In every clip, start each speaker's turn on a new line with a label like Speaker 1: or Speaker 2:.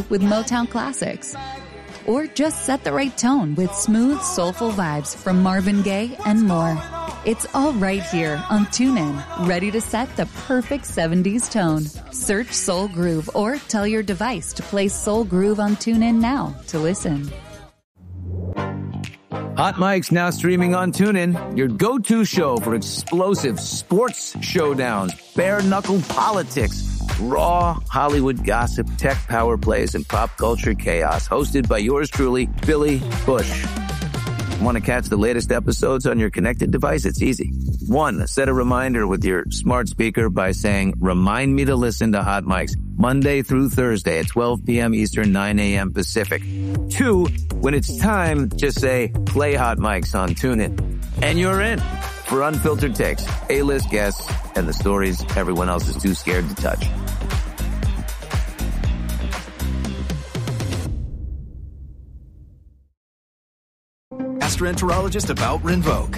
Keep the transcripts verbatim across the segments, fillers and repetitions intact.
Speaker 1: party with Motown classics. Or just set the right tone with smooth, soulful vibes from Marvin Gaye and more. It's all right here on TuneIn, ready to set the perfect seventies tone. Search Soul Groove or tell your device to play Soul Groove on TuneIn now to listen.
Speaker 2: Hot Mic's now streaming on TuneIn, your go-to show for explosive sports showdowns, bare-knuckle politics, raw Hollywood gossip, tech power plays, and pop culture chaos. Hosted by yours truly, Billy Bush. Want to catch the latest episodes on your connected device? It's easy. One, set a reminder with your smart speaker by saying, remind me to listen to Hot Mics Monday through Thursday at twelve p.m. Eastern, nine a.m. Pacific. Two, when it's time, just say, play Hot Mics on TuneIn. And you're in for unfiltered takes, A-list guests, and the stories everyone else is too scared to touch.
Speaker 3: Gastroenterologist about Rinvoq.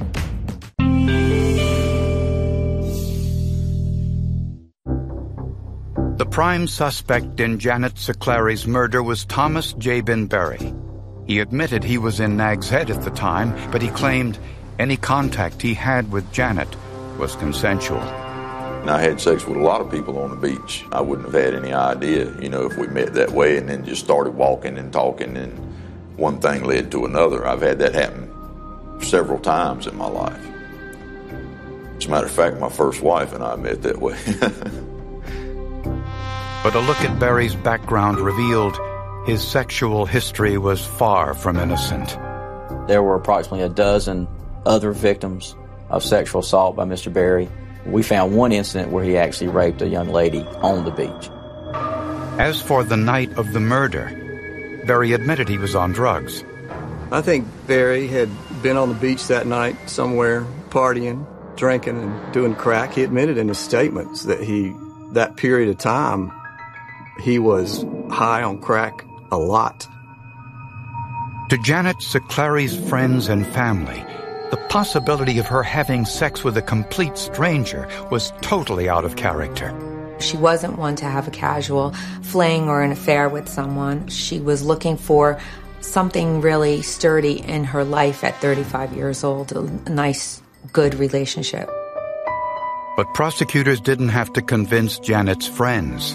Speaker 4: The prime suspect in Janet Siclari's murder was Thomas Jabin Berry. He admitted he was in Nag's Head at the time, but he claimed any contact he had with Janet was consensual.
Speaker 5: And I had sex with a lot of people on the beach. I wouldn't have had any idea, you know, if we met that way and then just started walking and talking and one thing led to another. I've had that happen several times in my life. As a matter of fact, my first wife and I met that way.
Speaker 4: But a look at Berry's background revealed his sexual history was far from innocent.
Speaker 6: There were approximately a dozen other victims of sexual assault by Mister Berry. We found one incident where he actually raped a young lady on the beach.
Speaker 4: As for the night of the murder, Berry admitted he was on drugs.
Speaker 7: I think Berry had been on the beach that night somewhere, partying, drinking, and doing crack. He admitted in his statements that he, that period of time, he was high on crack a lot.
Speaker 4: To Janet Siclari's friends and family, the possibility of her having sex with a complete stranger was totally out of character.
Speaker 8: She wasn't one to have a casual fling or an affair with someone. She was looking for something really sturdy in her life at thirty-five years old, a nice, good relationship.
Speaker 4: But prosecutors didn't have to convince Janet's friends.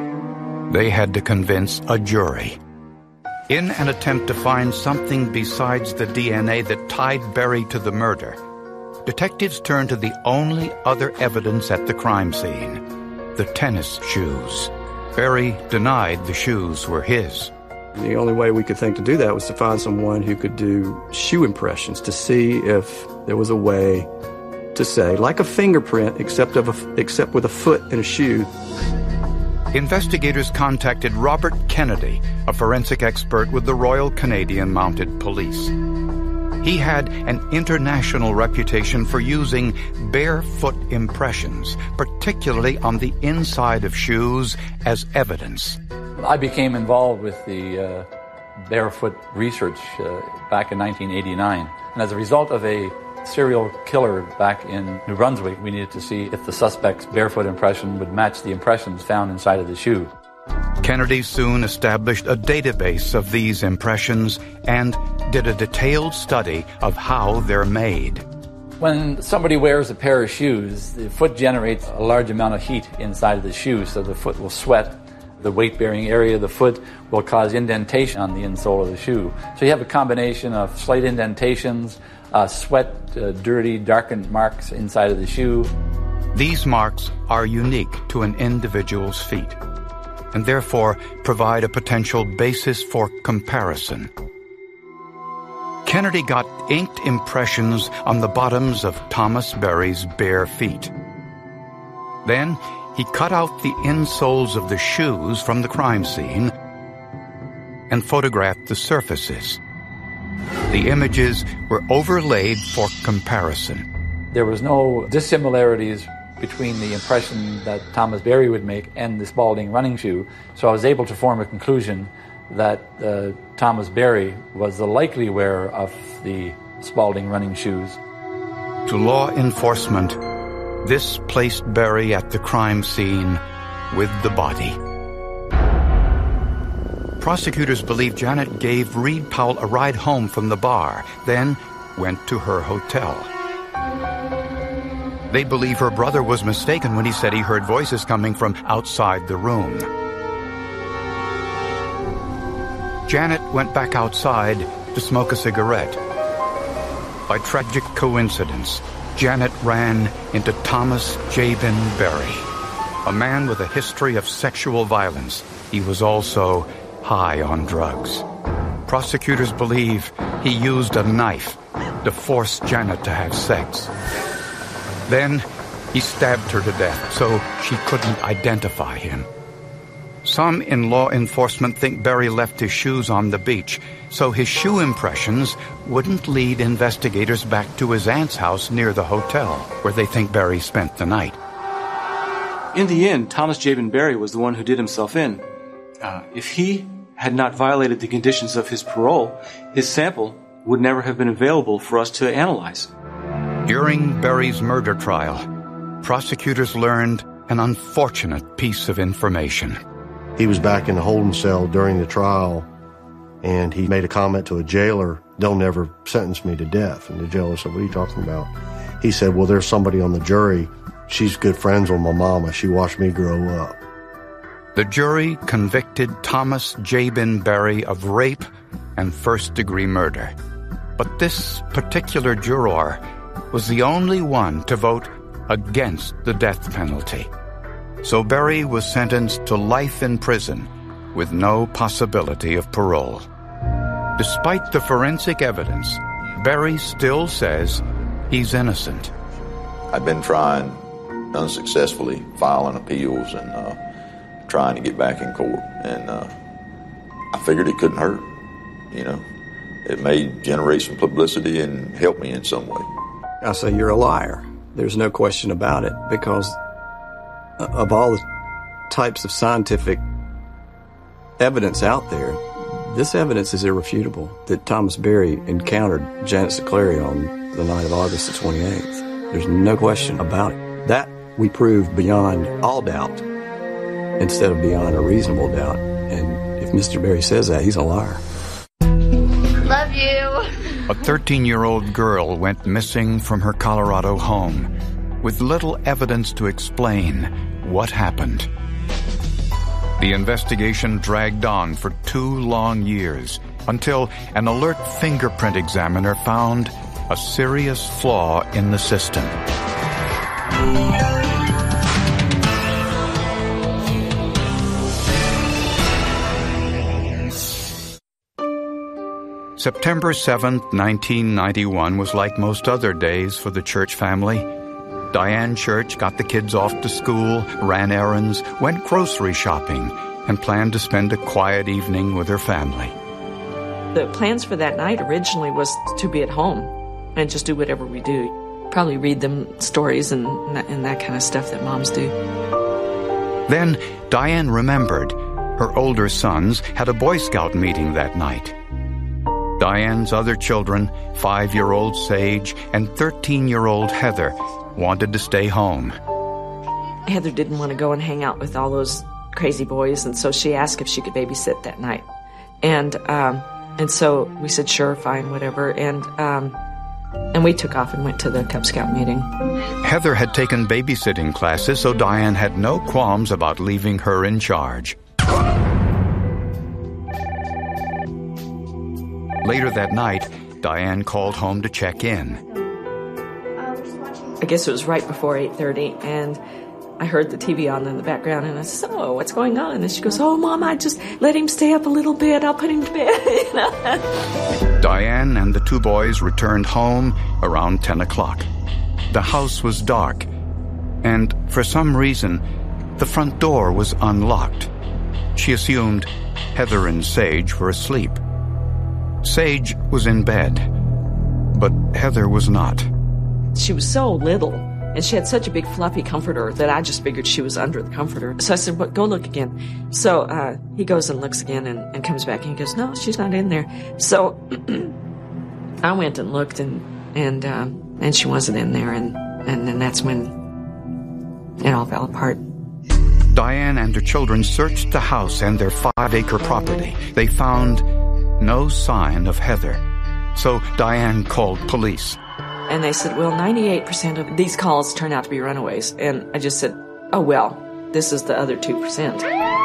Speaker 4: They had to convince a jury. In an attempt to find something besides the D N A that tied Berry to the murder, detectives turned to the only other evidence at the crime scene, the tennis shoes. Berry denied the shoes were his.
Speaker 7: The only way we could think to do that was to find someone who could do shoe impressions to see if there was a way to say, like a fingerprint, except of a, except with a foot and a shoe.
Speaker 4: Investigators contacted Robert Kennedy, a forensic expert with the Royal Canadian Mounted Police. He had an international reputation for using barefoot impressions, particularly on the inside of shoes, as evidence.
Speaker 9: I became involved with the uh, barefoot research uh, back in nineteen eighty-nine. And as a result of a serial killer back in New Brunswick, we needed to see if the suspect's barefoot impression would match the impressions found inside of the shoe.
Speaker 4: Kennedy soon established a database of these impressions and did a detailed study of how they're made.
Speaker 9: When somebody wears a pair of shoes, the foot generates a large amount of heat inside of the shoe, so the foot will sweat. The weight-bearing area of the foot will cause indentation on the insole of the shoe. So you have a combination of slight indentations, uh, sweat, uh, dirty, darkened marks inside of the shoe.
Speaker 4: These marks are unique to an individual's feet, and therefore provide a potential basis for comparison. Kennedy got inked impressions on the bottoms of Thomas Berry's bare feet. Then he cut out the insoles of the shoes from the crime scene and photographed the surfaces. The images were overlaid for comparison.
Speaker 9: There was no dissimilarities between the impression that Thomas Berry would make and the Spalding running shoe, so I was able to form a conclusion that uh, Thomas Berry was the likely wearer of the Spalding running shoes.
Speaker 4: To law enforcement, this placed Berry at the crime scene with the body. prosecutors believe Janet gave Reed Powell a ride home from the bar, then went to her hotel. They believe her brother was mistaken when he said he heard voices coming from outside the room. Janet went back outside to smoke a cigarette. By tragic coincidence, Janet ran into Thomas Jabin Berry, a man with a history of sexual violence. He was also high on drugs. Prosecutors believe he used a knife to force Janet to have sex. Then he stabbed her to death so she couldn't identify him. Some in law enforcement think Berry left his shoes on the beach, so his shoe impressions wouldn't lead investigators back to his aunt's house near the hotel, where they think Berry spent the night.
Speaker 3: In the end, Thomas Jabin Berry was the one who did himself in. Uh, if he had not violated the conditions of his parole, his sample would never have been available for us to analyze.
Speaker 4: During Berry's murder trial, prosecutors learned an unfortunate piece of information.
Speaker 10: He was back in the holding cell during the trial, and he made a comment to a jailer, "They'll never sentence me to death." And the jailer said, "What are you talking about?" He said, "Well, there's somebody on the jury. She's good friends with my mama. She watched me grow up."
Speaker 4: The jury convicted Thomas Jabin Berry of rape and first-degree murder. But this particular juror was the only one to vote against the death penalty. So Berry was sentenced to life in prison with no possibility of parole. Despite the forensic evidence, Berry still says he's innocent.
Speaker 5: I've been trying unsuccessfully, filing appeals and uh, trying to get back in court. And uh, I figured it couldn't hurt, you know. It may generate some publicity and help me in some way.
Speaker 7: I say you're a liar. There's no question about it, because of all the types of scientific evidence out there, this evidence is irrefutable that Thomas Berry encountered Janet Siclari on the night of August the twenty-eighth. There's no question about it. That we proved beyond all doubt instead of beyond a reasonable doubt. And if Mister Berry says that, he's a liar.
Speaker 11: Love you.
Speaker 4: A thirteen-year-old girl went missing from her Colorado home with little evidence to explain what happened. The investigation dragged on for two long years until an alert fingerprint examiner found a serious flaw in the system. September seventh, nineteen ninety-one was like most other days for the Church family. Diane Church got the kids off to school, ran errands, went grocery shopping, and planned to spend a quiet evening with her family.
Speaker 12: The plans for that night originally was to be at home and just do whatever we do. Probably read them stories and, and that kind of stuff that moms do.
Speaker 4: Then Diane remembered her older sons had a Boy Scout meeting that night. Diane's other children, five-year-old Sage and thirteen-year-old Heather, wanted to stay home.
Speaker 12: Heather didn't want to go and hang out with all those crazy boys, and so she asked if she could babysit that night. And um, and so we said, sure, fine, whatever. And um, and we took off and went to the Cub Scout meeting.
Speaker 4: Heather had taken babysitting classes, so Diane had no qualms about leaving her in charge. Later that night, Diane called home to check in.
Speaker 12: I guess it was right before eight thirty, and I heard the T V on in the background, and I said, oh, what's going on? And she goes, oh, Mom, I just let him stay up a little bit. I'll put him to bed. You know?
Speaker 4: Diane and the two boys returned home around ten o'clock. The house was dark, and for some reason, the front door was unlocked. She assumed Heather and Sage were asleep. Sage was in bed, but Heather was not.
Speaker 12: She was so little, and she had such a big fluffy comforter that I just figured she was under the comforter. So I said, well, go look again. So uh, he goes and looks again and, and comes back, and he goes, no, she's not in there. So I went and looked, and and um, and she wasn't in there, and, and then that's when it all fell apart.
Speaker 4: Diane and her children searched the house and their five-acre property. They found no sign of Heather. So Diane called police.
Speaker 12: And they said, well, ninety-eight percent of these calls turn out to be runaways. And I just said, oh, well, this is the other two percent.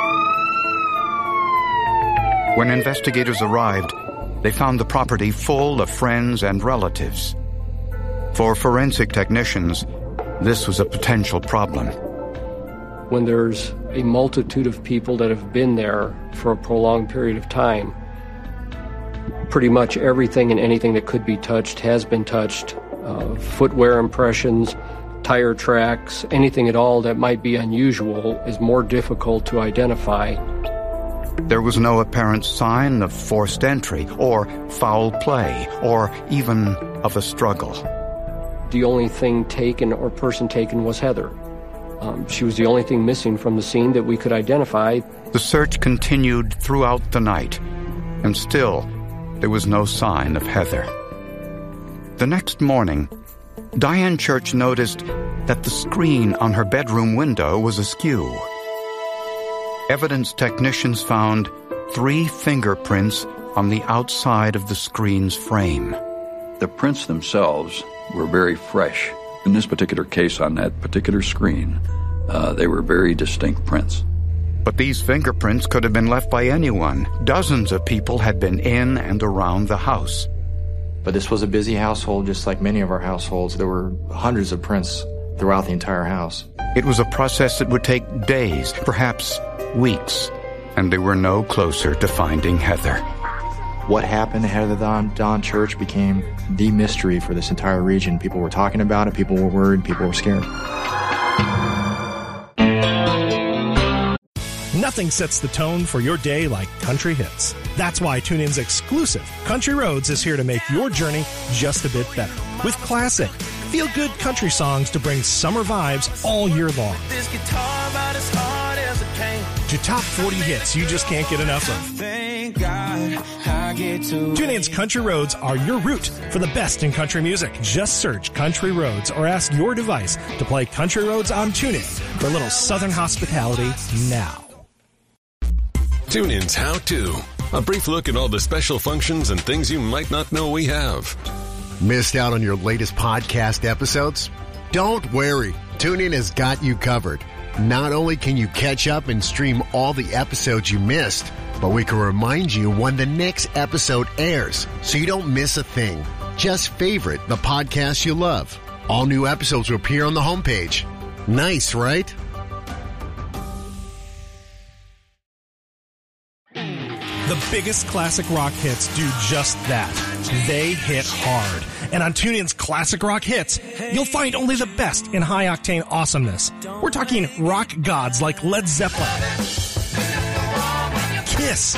Speaker 4: When investigators arrived, they found the property full of friends and relatives. For forensic technicians, this was a potential problem.
Speaker 13: When there's a multitude of people that have been there for a prolonged period of time, pretty much everything and anything that could be touched has been touched. Uh, footwear impressions, tire tracks, anything at all that might be unusual is more difficult to identify.
Speaker 4: There was no apparent sign of forced entry or foul play or even of a struggle.
Speaker 13: The only thing taken or person taken was Heather. Um, she was the only thing missing from the scene that we could identify.
Speaker 4: The search continued throughout the night, and still there was no sign of Heather. The next morning, Diane Church noticed that the screen on her bedroom window was askew. Evidence technicians found three fingerprints on the outside of the screen's frame.
Speaker 14: The prints themselves were very fresh. In this particular case, on that particular screen, uh, they were very distinct prints.
Speaker 4: But these fingerprints could have been left by anyone. Dozens of people had been in and around the house.
Speaker 15: But this was a busy household, just like many of our households. There were hundreds of prints throughout the entire house.
Speaker 4: It was a process that would take days, perhaps weeks, and they were no closer to finding Heather.
Speaker 15: What happened to Heather Dawn, Dawn Church became the mystery for this entire region. People were talking about it, people were worried, people were scared.
Speaker 16: Nothing sets the tone for your day like country hits. That's why TuneIn's exclusive Country Roads is here to make your journey just a bit better. With classic, feel-good country songs to bring summer vibes all year long. This guitar about as hard as it can. To top forty hits you just can't get enough of. Thank God I get to TuneIn's Country Roads are your route for the best in country music. Just search Country Roads or ask your device to play Country Roads on TuneIn for a little Southern hospitality now.
Speaker 17: TuneIn's How To. A brief look at all the special functions and things you might not know we have.
Speaker 18: Missed out on your latest podcast episodes? Don't worry. TuneIn has got you covered. Not only can you catch up and stream all the episodes you missed, but we can remind you when the next episode airs so you don't miss a thing. Just favorite the podcast you love. All new episodes will appear on the homepage. Nice, right?
Speaker 16: The biggest classic rock hits do just that. They hit hard. And on TuneIn's Classic Rock Hits, you'll find only the best in high-octane awesomeness. We're talking rock gods like Led Zeppelin, Kiss,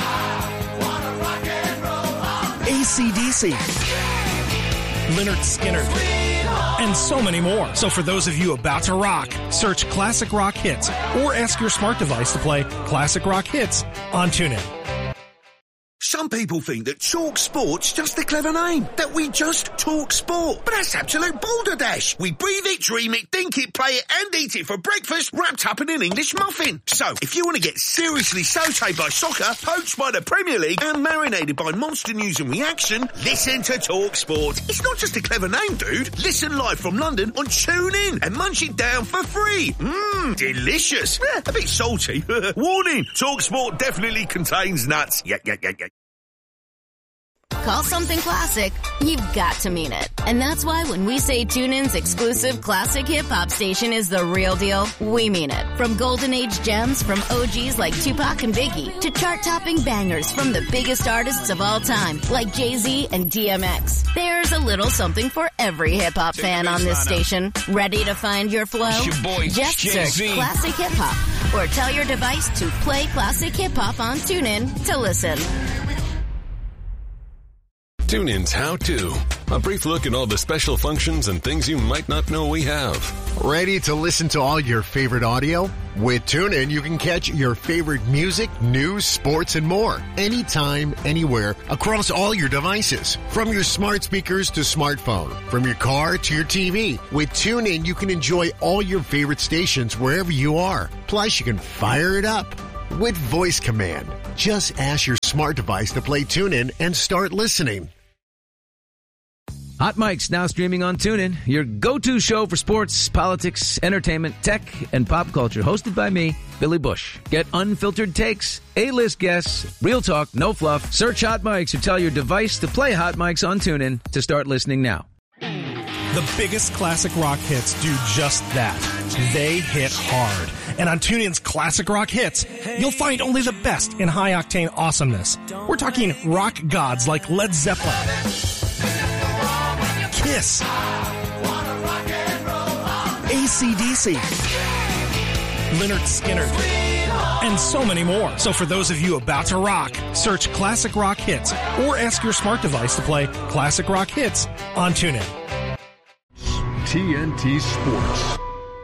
Speaker 16: A C D C, Lynyrd Skynyrd, and so many more. So for those of you about to rock, search Classic Rock Hits or ask your smart device to play Classic Rock Hits on TuneIn.
Speaker 19: Some people think that Talk Sport's just a clever name, that we just talk sport. But that's absolute balderdash. We breathe it, dream it, think it, play it, and eat it for breakfast, wrapped up in an English muffin. So, if you want to get seriously sautéed by soccer, poached by the Premier League, and marinated by monster news and reaction, listen to Talk Sport. It's not just a clever name, dude. Listen live from London on TuneIn and munch it down for free. Mmm, delicious. Eh, a bit salty. Warning, Talk Sport definitely contains nuts. Yeah, yeah, yeah, yeah.
Speaker 20: Call something classic, you've got to mean it. And that's why when we say TuneIn's exclusive classic hip-hop station is the real deal, we mean it. From golden age gems from O Gs like Tupac and Biggie to chart-topping bangers from the biggest artists of all time like Jay-Z and D M X. There's a little something for every hip-hop fan on this station. Ready to find your flow?
Speaker 21: Your boy,
Speaker 20: Just
Speaker 21: Jay-Z.
Speaker 20: search Classic Hip-Hop or tell your device to play Classic Hip-Hop on TuneIn to listen.
Speaker 17: TuneIn's How To. A brief look at all the special functions and things you might not know we have.
Speaker 18: Ready to listen to all your favorite audio? With TuneIn, you can catch your favorite music, news, sports, and more. Anytime, anywhere, across all your devices. From your smart speakers to smartphone. From your car to your T V. With TuneIn, you can enjoy all your favorite stations wherever you are. Plus, you can fire it up with voice command. Just ask your smart device to play TuneIn and start listening.
Speaker 2: Hot Mike's now streaming on TuneIn, your go-to show for sports, politics, entertainment, tech, and pop culture. Hosted by me, Billy Bush. Get unfiltered takes, A-list guests, real talk, no fluff. Search Hot Mike's or tell your device to play Hot Mike's on TuneIn to start listening now.
Speaker 16: The biggest classic rock hits do just that. They hit hard. And on TuneIn's Classic Rock Hits, you'll find only the best in high-octane awesomeness. We're talking rock gods like Led Zeppelin, Kiss, A C D C, Lynyrd Skynyrd, and so many more. So for those of you about to rock, search Classic Rock Hits or ask your smart device to play Classic Rock Hits on TuneIn.
Speaker 21: T N T Sports.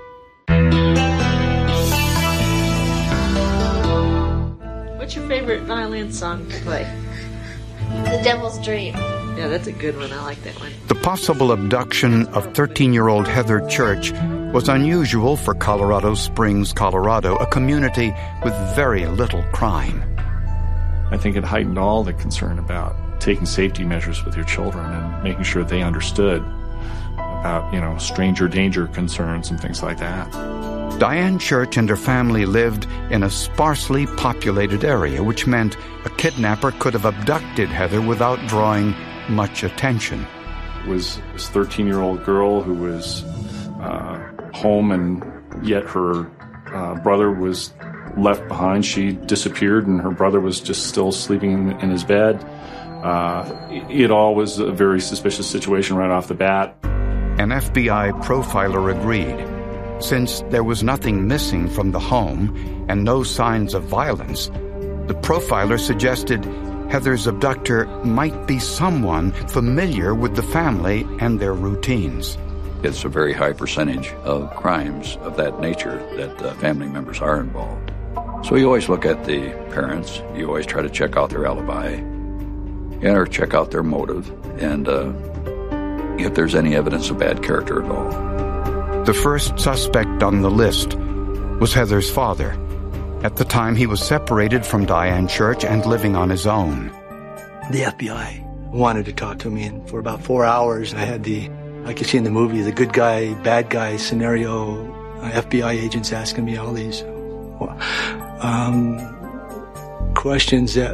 Speaker 12: What's your favorite violin song to play?
Speaker 11: The Devil's Dream.
Speaker 12: Yeah, that's a good one. I like that one.
Speaker 4: The possible abduction of thirteen-year-old Heather Church was unusual for Colorado Springs, Colorado, a community with very little crime.
Speaker 22: I think it heightened all the concern about taking safety measures with your children and making sure they understood about, you know, stranger danger concerns and things like that.
Speaker 4: Diane Church and her family lived in a sparsely populated area, which meant a kidnapper could have abducted Heather without drawing much attention.
Speaker 22: It was this thirteen-year-old girl who was uh, home, and yet her uh, brother was left behind. She disappeared, and her brother was just still sleeping in his bed. Uh, it all was a very suspicious situation right off the bat.
Speaker 4: An F B I profiler agreed. Since there was nothing missing from the home and no signs of violence, the profiler suggested Heather's abductor might be someone familiar with the family and their routines.
Speaker 14: It's a very high percentage of crimes of that nature that uh, family members are involved. So you always look at the parents. You always try to check out their alibi and or check out their motive and uh, if there's any evidence of bad character at all.
Speaker 4: The first suspect on the list was Heather's father. At the time, he was separated from Diane Church and living on his own.
Speaker 23: The F B I wanted to talk to me, and for about four hours, I had the, like you see in the movie, the good guy, bad guy scenario. Uh, F B I agents asking me all these um, questions that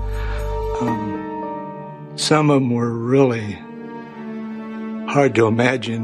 Speaker 23: um, some of them were really hard to imagine.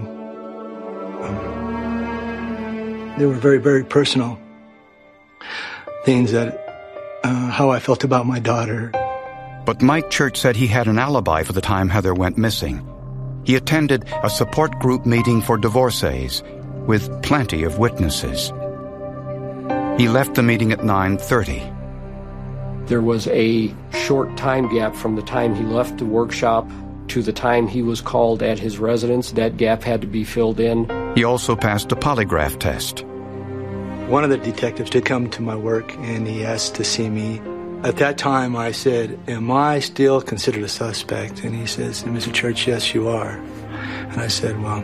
Speaker 23: Um, they were very, very personal. Things that, uh, how I felt about my daughter.
Speaker 4: But Mike Church said he had an alibi for the time Heather went missing. He attended a support group meeting for divorcees with plenty of witnesses. He left the meeting at nine thirty.
Speaker 13: There was a short time gap from the time he left the workshop to the time he was called at his residence. That gap had to be filled in.
Speaker 4: He also passed a polygraph test.
Speaker 23: One of the detectives did come to my work, and he asked to see me. At that time, I said, am I still considered a suspect? And he says, Mister Church, yes, you are. And I said, well,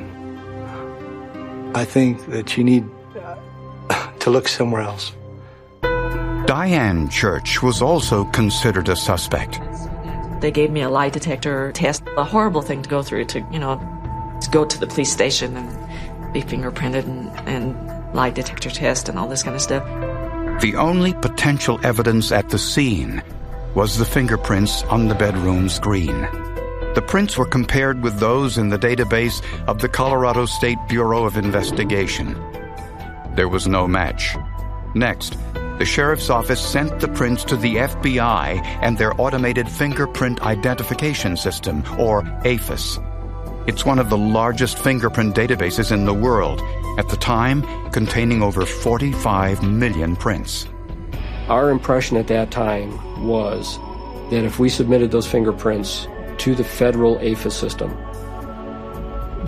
Speaker 23: I think that you need to look somewhere else.
Speaker 4: Diane Church was also considered a suspect.
Speaker 12: They gave me a lie detector test, a horrible thing to go through, to, you know, to go to the police station and be fingerprinted and, and lie detector test and all this kind of stuff.
Speaker 4: The only potential evidence at the scene was the fingerprints on the bedroom screen. The prints were compared with those in the database of the Colorado State Bureau of Investigation. There was no match. Next, the sheriff's office sent the prints to the F B I and their Automated Fingerprint Identification System, or A F I S. It's one of the largest fingerprint databases in the world, at the time containing over forty-five million prints.
Speaker 13: Our impression at that time was that if we submitted those fingerprints to the federal A F I S system,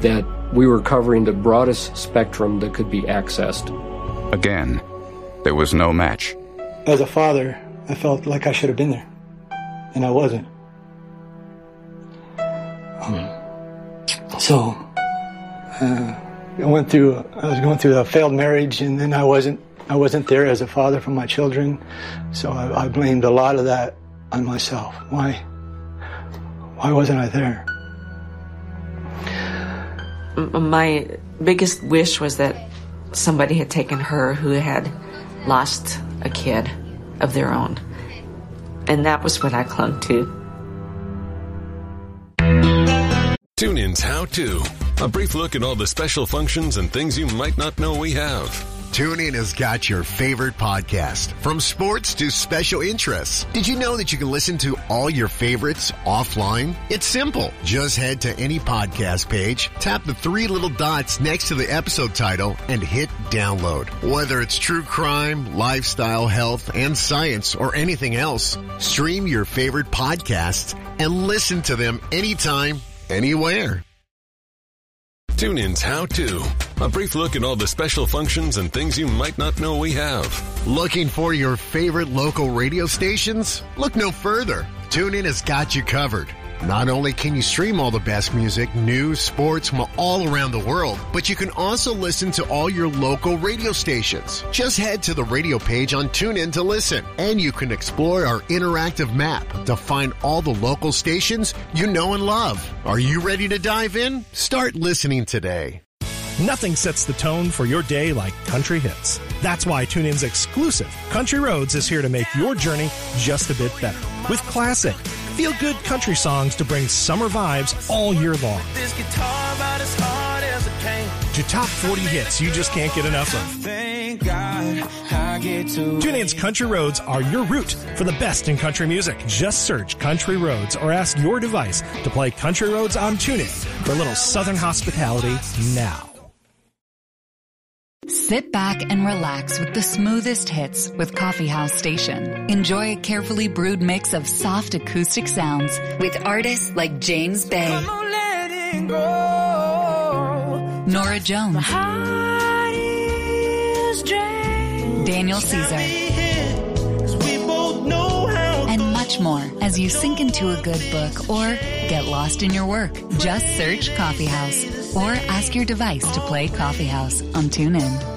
Speaker 13: that we were covering the broadest spectrum that could be accessed.
Speaker 4: Again, there was no match.
Speaker 23: As a father, I felt like I should have been there, and I wasn't. Um, so, uh, I went through. I was going through a failed marriage, and then I wasn't. I wasn't there as a father for my children, so I, I blamed a lot of that on myself. Why? Why wasn't I there?
Speaker 12: My biggest wish was that somebody had taken her who had lost a kid of their own. And that was what I clung to.
Speaker 17: TuneIn's How To. A brief look at all the special functions and things you might not know we have.
Speaker 18: TuneIn has got your favorite podcast, from sports to special interests. Did you know that you can listen to all your favorites offline? It's simple. Just head to any podcast page, tap the three little dots next to the episode title, and hit download. Whether it's true crime, lifestyle, health, and science, or anything else, stream your favorite podcasts and listen to them anytime, anywhere.
Speaker 17: TuneIn's How To. A brief look at all the special functions and things you might not know we have.
Speaker 18: Looking for your favorite local radio stations? Look no further. TuneIn has got you covered. Not only can you stream all the best music, news, sports from all around the world, but you can also listen to all your local radio stations. Just head to the radio page on TuneIn to listen, and you can explore our interactive map to find all the local stations you know and love. Are you ready to dive in? Start listening today.
Speaker 16: Nothing sets the tone for your day like country hits. That's why TuneIn's exclusive Country Roads is here to make your journey just a bit better. With classic, feel-good country songs to bring summer vibes all year long.
Speaker 1: This guitar about as hard as it came.
Speaker 16: To top forty hits you just can't get enough of.
Speaker 1: Thank God I get to.
Speaker 16: TuneIn's Country Roads are your route for the best in country music. Just search Country Roads or ask your device to play Country Roads on TuneIn for a little southern hospitality now.
Speaker 6: Sit back and relax with the smoothest hits with Coffee House Station. Enjoy a carefully brewed mix of soft acoustic sounds with artists like James Bay, Nora Jones, Daniel Caesar, and much more as you sink into a good book or get lost in your work. Just search Coffee House or ask your device to play Coffee House on TuneIn.